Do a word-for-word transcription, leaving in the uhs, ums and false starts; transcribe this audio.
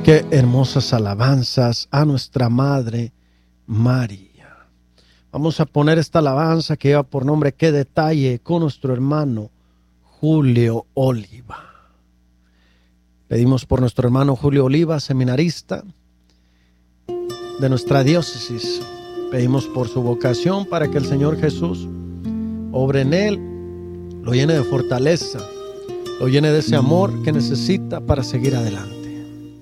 Qué hermosas alabanzas a nuestra Madre María. Vamos a poner esta alabanza que lleva por nombre Qué detalle con nuestro hermano Julio Oliva. Pedimos por nuestro hermano Julio Oliva, seminarista de nuestra diócesis. Pedimos por su vocación para que el Señor Jesús obre en él, lo llene de fortaleza, lo llene de ese amor que necesita para seguir adelante.